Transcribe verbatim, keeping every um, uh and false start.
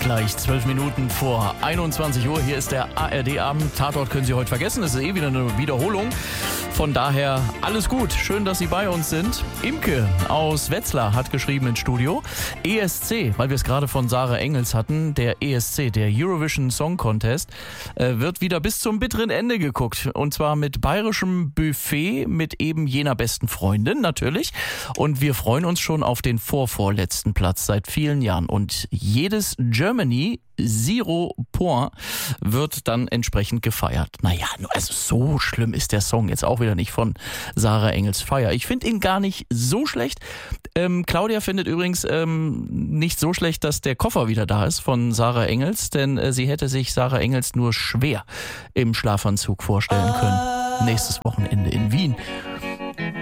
gleich zwölf Minuten vor einundzwanzig Uhr. Hier ist der A R D-Abend. Tatort können Sie heute vergessen. Es ist eh wieder eine Wiederholung. Von daher alles gut. Schön, dass Sie bei uns sind. Imke aus Wetzlar hat geschrieben ins Studio. E S C, weil wir es gerade von Sarah Engels hatten. Der E S C, der Eurovision Song Contest, äh, wird wieder bis zum bitteren Ende geguckt. Und zwar mit bayerischem Buffet, mit eben jener besten Freundin natürlich. Und wir freuen uns schon auf den vorvorletzten Platz seit vielen Jahren. Und jedes Germany Zero Point wird dann entsprechend gefeiert. Naja, also so schlimm ist der Song jetzt auch wieder nicht von Sarah Engels Fire. Ich finde ihn gar nicht so schlecht. Ähm, Claudia findet übrigens ähm, nicht so schlecht, dass der Koffer wieder da ist von Sarah Engels, denn äh, sie hätte sich Sarah Engels nur schwer im Schlafanzug vorstellen können. Nächstes Wochenende in Wien.